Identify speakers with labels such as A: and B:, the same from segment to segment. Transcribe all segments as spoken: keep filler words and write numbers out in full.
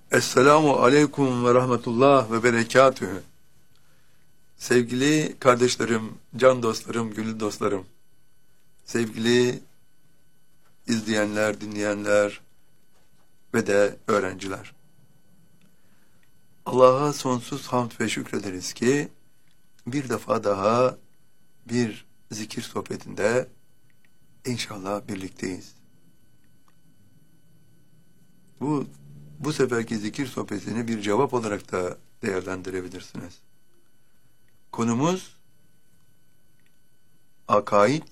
A: Esselamu aleyküm ve rahmetullah ve berekatühü. Sevgili kardeşlerim, can dostlarım, gönül dostlarım, sevgili izleyenler, dinleyenler ve de öğrenciler. Allah'a sonsuz hamd ve şükrederiz ki bir defa daha bir zikir sohbetinde inşallah birlikteyiz. Bu bu seferki zikir sohbetini bir cevap olarak da değerlendirebilirsiniz. Konumuz akaid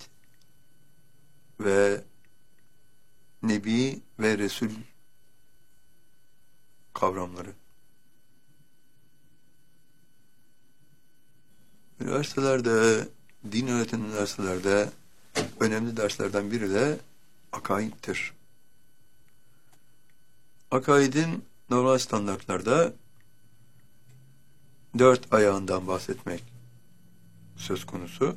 A: ve Nebi ve Resul kavramları. Üniversitelerde, din öğreten üniversitelerde önemli derslerden biri de akaiddir. Akaidin normal standartlarda dört ayağından bahsetmek söz konusu.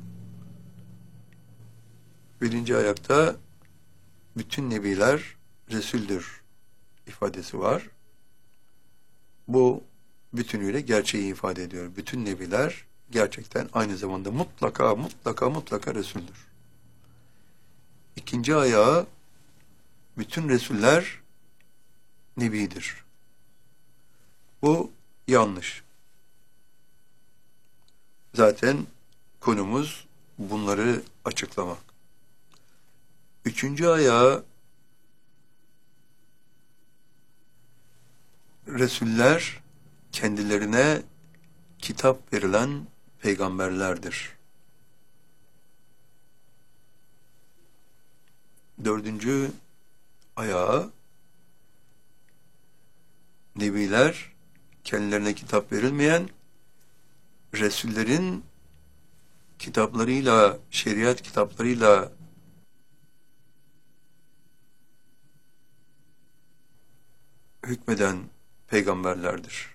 A: Birinci ayakta bütün nebiler Resul'dür ifadesi var. Bu bütünüyle gerçeği ifade ediyor. Bütün nebiler gerçekten aynı zamanda mutlaka mutlaka mutlaka Resul'dür. İkinci ayağı bütün Resuller Nebidir. Bu yanlış. Zaten konumuz bunları açıklamak. Üçüncü ayağı Resuller kendilerine kitap verilen peygamberlerdir. Dördüncü ayağı Nebiler kendilerine kitap verilmeyen Resullerin kitaplarıyla, şeriat kitaplarıyla hükmeden peygamberlerdir.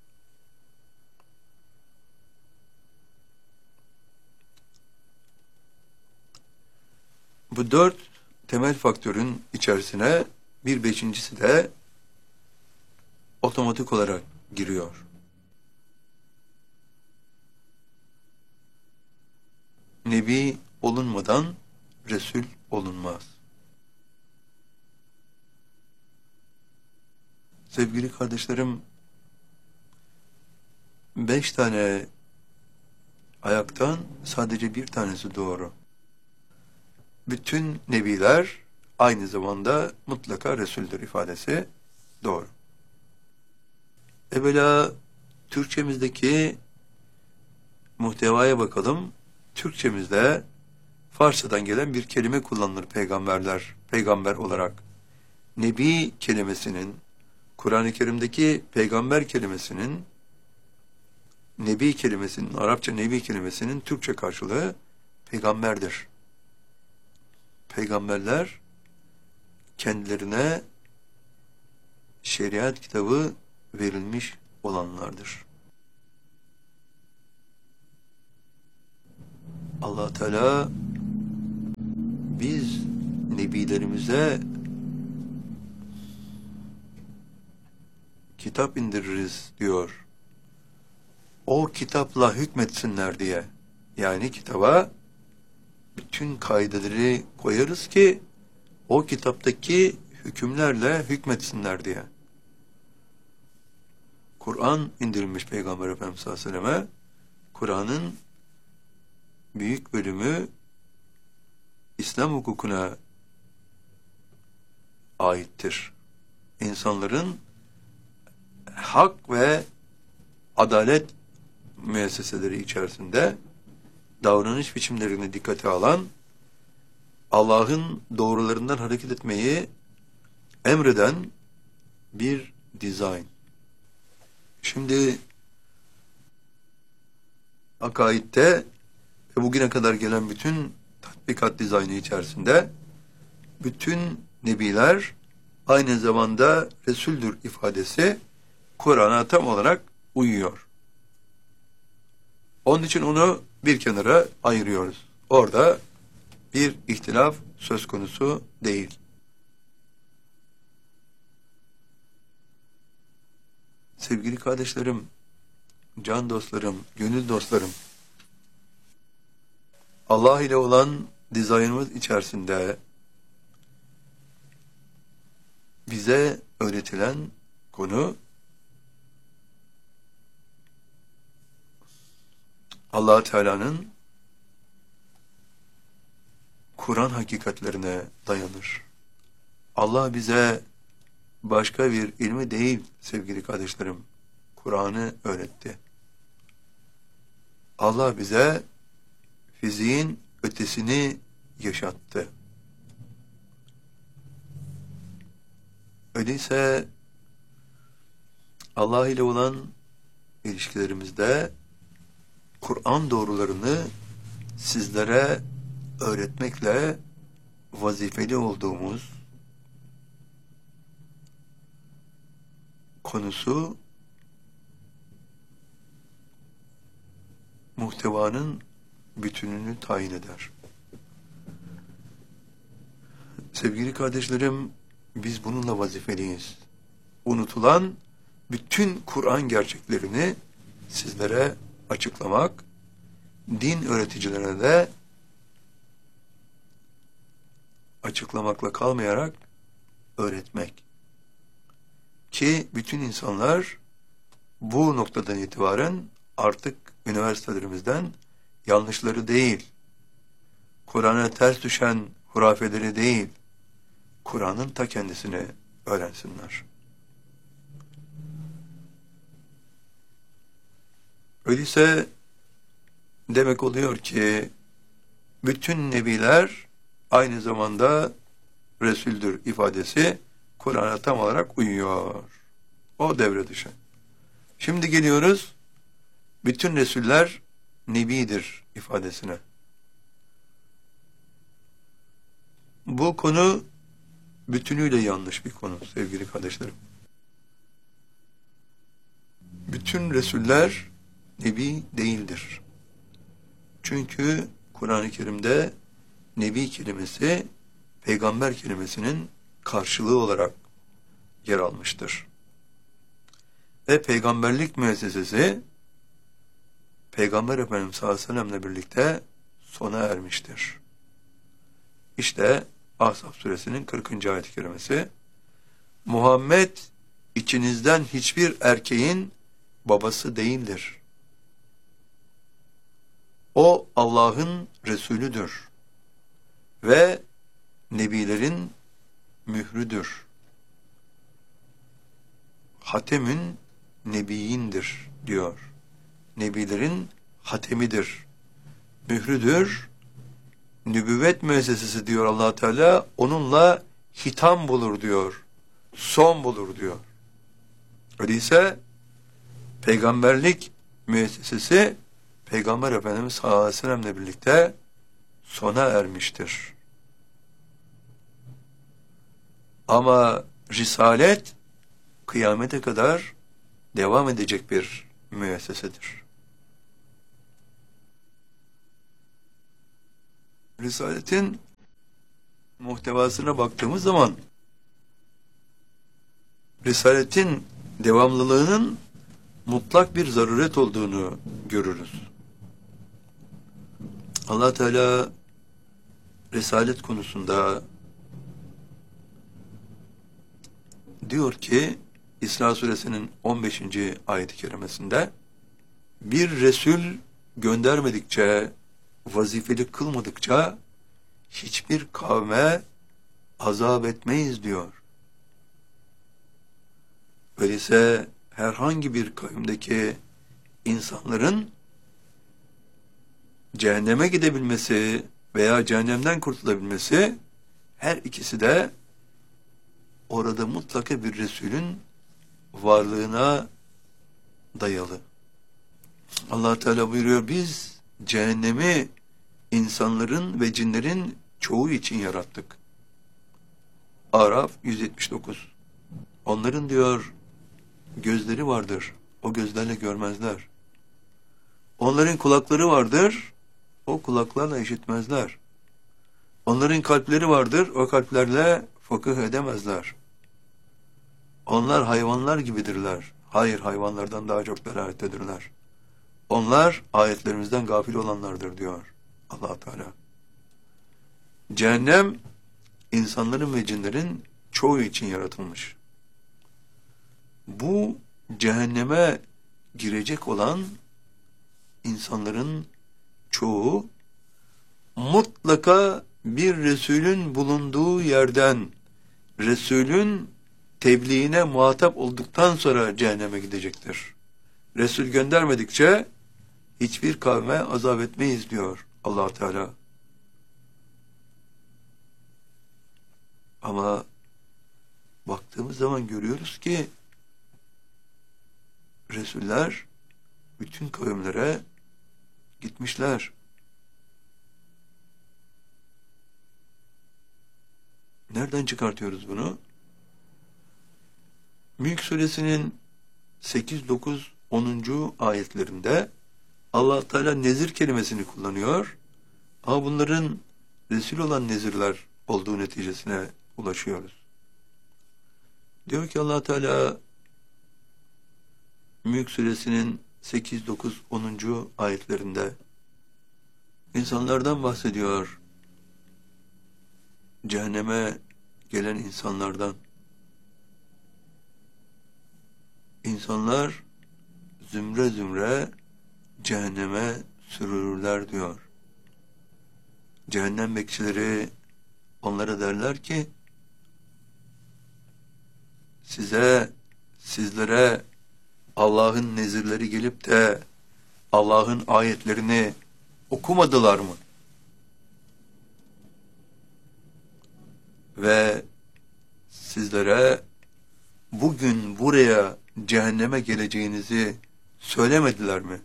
A: Bu dört temel faktörün içerisine bir beşincisi de otomatik olarak giriyor. Nebi olunmadan Resul olunmaz. Sevgili kardeşlerim, beş tane ayaktan sadece bir tanesi doğru. Bütün nebiler aynı zamanda mutlaka Resul'dür ifadesi doğru. Evvela Türkçemizdeki muhtevaya bakalım. Türkçemizde Farsçadan gelen bir kelime kullanılır peygamberler, peygamber olarak. Nebi kelimesinin, Kur'an-ı Kerim'deki peygamber kelimesinin, Nebi kelimesinin, Arapça Nebi kelimesinin Türkçe karşılığı peygamberdir. Peygamberler kendilerine şeriat kitabı verilmiş olanlardır. Allah Teala biz nebilerimize kitap indiririz diyor. O kitapla hükmetsinler diye. Yani kitaba bütün kaideleri koyarız ki o kitaptaki hükümlerle hükmetsinler diye. Kur'an indirilmiş Peygamber Efendimiz sallallahu aleyhi ve selleme. Kur'an'ın büyük bölümü İslam hukukuna aittir. İnsanların hak ve adalet müesseseleri içerisinde davranış biçimlerini dikkate alan, Allah'ın doğrularından hareket etmeyi emreden bir dizayn. Şimdi akaidde ve bugüne kadar gelen bütün tatbikat dizaynı içerisinde bütün nebiler aynı zamanda Resul'dür ifadesi Kur'an'a tam olarak uyuyor. Onun için onu bir kenara ayırıyoruz. Orada bir ihtilaf söz konusu değil. sevgili kardeşlerim, can dostlarım, gönül dostlarım, Allah ile olan dizaynımız içerisinde bize öğretilen konu Allah Teala'nın Kur'an hakikatlerine dayanır. Allah bize başka bir ilmi değil sevgili kardeşlerim, Kur'an'ı öğretti. Allah bize fiziğin ötesini yaşattı. Öyleyse Allah ile olan ilişkilerimizde Kur'an doğrularını sizlere öğretmekle vazifeli olduğumuz konusu muhtevanın bütününü tayin eder. Sevgili kardeşlerim, biz bununla vazifeliyiz. Unutulan bütün Kur'an gerçeklerini sizlere açıklamak, din öğreticilerine de açıklamakla kalmayarak öğretmek. Ki bütün insanlar bu noktadan itibaren artık üniversitelerimizden yanlışları değil, Kur'an'a ters düşen hurafeleri değil, Kur'an'ın ta kendisini öğrensinler. Öyleyse demek oluyor ki bütün nebiler aynı zamanda Resul'dür ifadesi Kur'an'a tam olarak uyuyor. O devre dışı. Şimdi geliyoruz bütün Resuller Nebidir ifadesine. Bu konu bütünüyle yanlış bir konu sevgili kardeşlerim. Bütün Resuller Nebi değildir. Çünkü Kur'an-ı Kerim'de Nebi kelimesi peygamber kelimesinin karşılığı olarak yer almıştır. Ve peygamberlik müessesesi Peygamber Efendimiz sallallahu aleyhi ve sellem'le birlikte sona ermiştir. İşte Ahzab suresinin kırkıncı ayet-i kerimesi, Muhammed içinizden hiçbir erkeğin babası değildir. O Allah'ın Resulüdür ve nebilerin mührüdür. Hatemün nebiyindir diyor. Nebilerin hatemidir. Mührüdür. Nübüvvet müessesesi diyor Allah Teala. Onunla hitam bulur diyor. Son bulur diyor. Öyleyse peygamberlik müessesesi Peygamber Efendimiz sallallahu aleyhi ve sellem'le birlikte sona ermiştir. Ama risalet kıyamete kadar devam edecek bir müessesedir. Risaletin muhtevasına baktığımız zaman Risaletin devamlılığının mutlak bir zaruret olduğunu görürüz. Allah Teala Risalet konusunda diyor ki İsra suresinin on beşinci ayet-i kerimesinde bir Resul göndermedikçe, vazifeli kılmadıkça hiçbir kavme azap etmeyiz diyor. Öyleyse herhangi bir kavimdeki insanların cehenneme gidebilmesi veya cehennemden kurtulabilmesi, her ikisi de orada mutlaka bir Resulün varlığına dayalı. Allah Teala buyuruyor, biz cehennemi insanların ve cinlerin çoğu için yarattık. Araf yüz yetmiş dokuz. Onların diyor gözleri vardır, o gözlerle görmezler. Onların kulakları vardır, o kulaklarla işitmezler. Onların kalpleri vardır, o kalplerle fıkıh edemezler. Onlar hayvanlar gibidirler, Hayır, hayvanlardan daha çok delalettedirler. Onlar ayetlerimizden gafil olanlardır diyor Allah Teala. Cehennem insanların ve cinlerin çoğu için yaratılmış. Bu cehenneme girecek olan insanların çoğu mutlaka bir Resulün bulunduğu yerden, Resulün tebliğine muhatap olduktan sonra cehenneme gidecektir. Resul göndermedikçe hiçbir kavme azap etmeyiz diyor Allah Teala. Ama baktığımız zaman görüyoruz ki Resuller bütün kavimlere gitmişler. Nereden çıkartıyoruz bunu? Mülk Suresinin sekiz, dokuz, onuncu ayetlerinde Allah Teala nezir kelimesini kullanıyor. Ama bunların Resul olan nezirler olduğu neticesine ulaşıyoruz. Diyor ki Allah Teala Mülk Suresinin sekiz, dokuz, onuncu ayetlerinde insanlardan bahsediyor. Cehenneme gelen insanlardan. İnsanlar zümre zümre cehenneme sürülürler diyor. Cehennem bekçileri onlara derler ki size, sizlere Allah'ın nezirleri gelip de Allah'ın ayetlerini okumadılar mı? Ve sizlere bugün buraya cehenneme geleceğinizi söylemediler mi?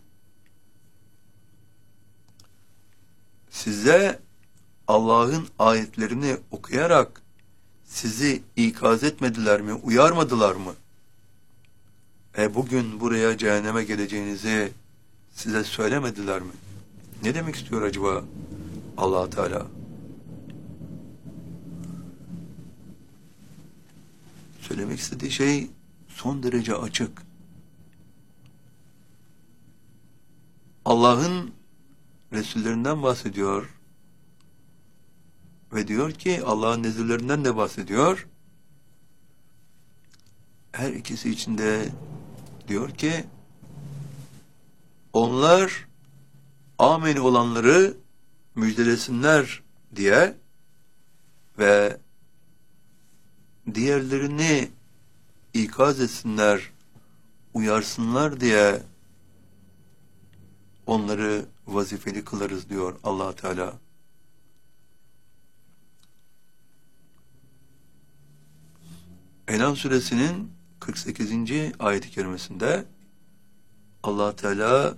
A: Size Allah'ın ayetlerini okuyarak sizi ikaz etmediler mi, uyarmadılar mı? E bugün buraya cehenneme geleceğinizi size söylemediler mi? Ne demek istiyor acaba Allah Teala? Söylemek istediği şey son derece açık. Allah'ın Resullerinden bahsediyor ve diyor ki Allah'ın nezirlerinden de bahsediyor. Her ikisi içinde diyor ki onlar amin olanları müjdelesinler diye ve diğerlerini ikaz etsinler, uyarsınlar diye onları vazifeli kılarız diyor Allah Teala. En'am suresinin kırk sekizinci ayet-i kerimesinde Allah Teala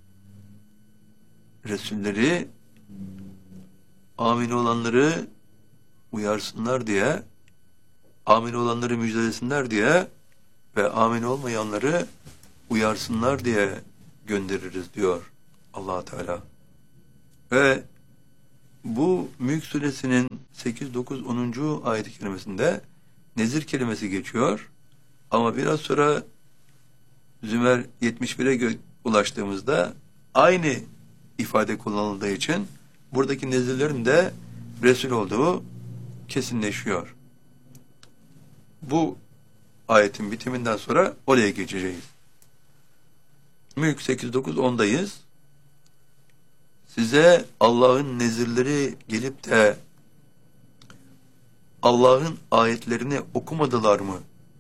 A: Resulleri amin olanları uyarsınlar diye, amin olanları müjdelesinler diye ve amin olmayanları uyarsınlar diye göndeririz diyor Allah Teala. Ve bu Mülk Suresinin sekiz, dokuz, onuncu ayet-i kerimesinde nezir kelimesi geçiyor. Ama biraz sonra Zümer yetmiş bire ulaştığımızda aynı ifade kullanıldığı için buradaki nezirlerin de Resul olduğu kesinleşiyor. Bu ayetin bitiminden sonra oraya geçeceğiz. Mülk sekiz, dokuz, ondayız. Size Allah'ın nezirleri gelip de Allah'ın ayetlerini okumadılar mı?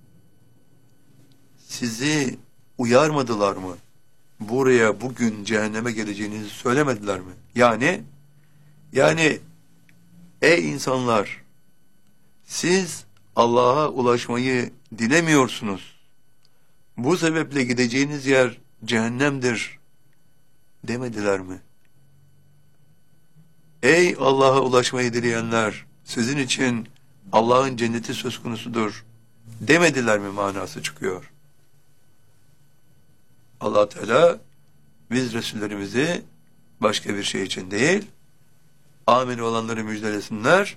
A: Sizi uyarmadılar mı? Buraya bugün cehenneme geleceğinizi söylemediler mi? Yani yani ey insanlar, siz Allah'a ulaşmayı dilemiyorsunuz. Bu sebeple gideceğiniz yer cehennemdir demediler mi? Ey Allah'a ulaşmayı dileyenler, sizin için Allah'ın cenneti söz konusudur demediler mi manası çıkıyor. Allah Teala biz Resullerimizi başka bir şey için değil, amini olanları müjdelesinler,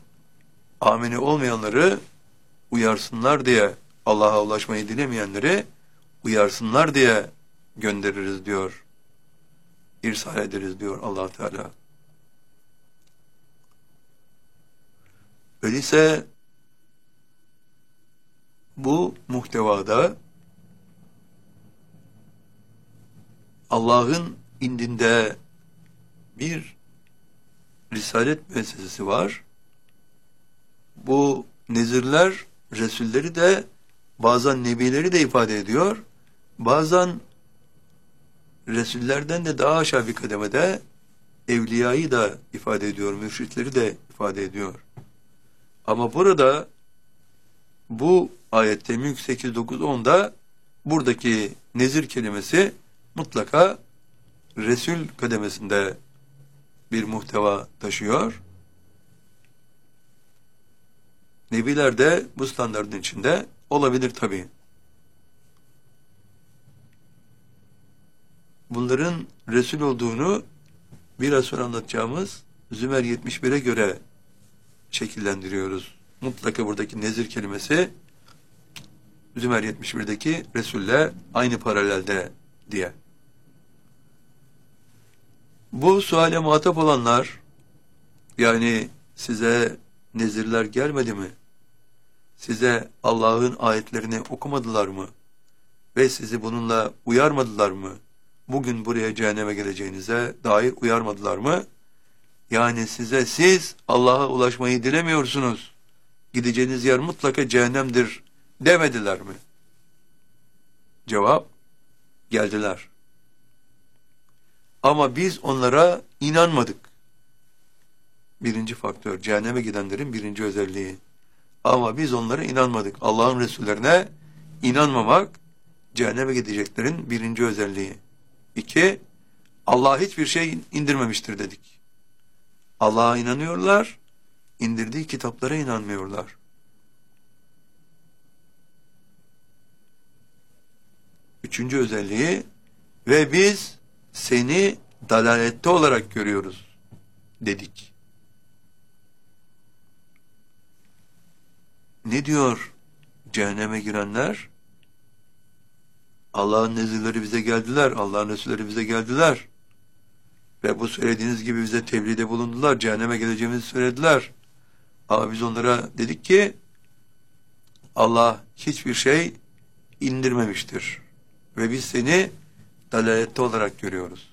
A: amini olmayanları uyarsınlar diye Allah'a ulaşmayı dilemeyenleri uyarsınlar diye göndeririz diyor. İrsal ederiz diyor Allah Teala. Öyleyse bu muhtevada Allah'ın indinde bir risalet müessesesi var. Bu nezirler, resulleri de bazen nebileri de ifade ediyor. Bazen resullerden de daha aşağı bir kademede evliyayı da ifade ediyor, mürşitleri de ifade ediyor. Ama burada bu ayette Mülk sekiz, dokuz, onda buradaki nezir kelimesi mutlaka Resul kademesinde bir muhteva taşıyor. Nebiler de bu standardın içinde olabilir tabii. Bunların Resul olduğunu biraz sonra anlatacağımız Zümer yetmiş bire göre şekillendiriyoruz. Mutlaka buradaki nezir kelimesi Zümer yetmiş birdeki Resul'le aynı paralelde diye. Bu suale muhatap olanlar, yani size nezirler gelmedi mi? Size Allah'ın ayetlerini okumadılar mı? Ve sizi bununla uyarmadılar mı? Bugün buraya cehenneme geleceğinize dair uyarmadılar mı? Yani size siz Allah'a ulaşmayı dilemiyorsunuz, gideceğiniz yer mutlaka cehennemdir demediler mi? Cevap, geldiler. Ama biz onlara inanmadık. Birinci faktör, cehenneme gidenlerin birinci özelliği. Ama biz onlara inanmadık. Allah'ın Resullerine inanmamak, cehenneme gideceklerin birinci özelliği. İki, Allah hiçbir şey indirmemiştir dedik. Allah'a inanıyorlar, indirdiği kitaplara inanmıyorlar. Üçüncü özelliği, ve biz seni dalalette olarak görüyoruz dedik. Ne diyor cehenneme girenler? Allah'ın nezirleri bize geldiler, Allah'ın Resulleri bize geldiler. Ve bu söylediğiniz gibi bize tebliğde bulundular, cehenneme geleceğimizi söylediler. Ama biz onlara dedik ki, Allah hiçbir şey indirmemiştir. Ve biz seni dalalette olarak görüyoruz.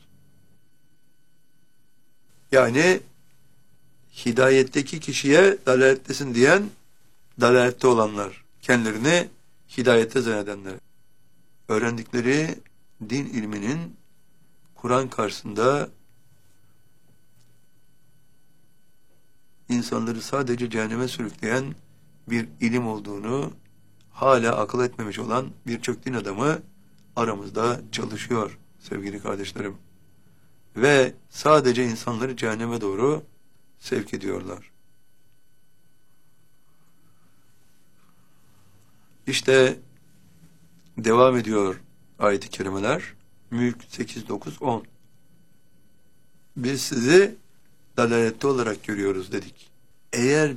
A: Yani hidayetteki kişiye dalalettesin diyen, dalalette olanlar, kendilerini hidayette zannedenler. Öğrendikleri din ilminin Kur'an karşısında insanları sadece cehenneme sürükleyen bir ilim olduğunu hala akıl etmemiş olan birçok din adamı aramızda çalışıyor sevgili kardeşlerim. Ve sadece insanları cehenneme doğru sevk ediyorlar. İşte devam ediyor ayet-i kerimeler. Mülk sekiz, dokuz, on. Biz sizi dalalette olarak görüyoruz dedik. Eğer